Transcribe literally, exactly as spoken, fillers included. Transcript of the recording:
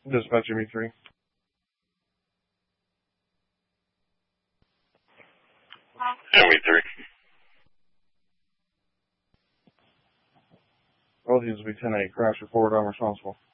Dispatch M E three. M E three. Both of these will be ten eight. Crash report. I'm responsible.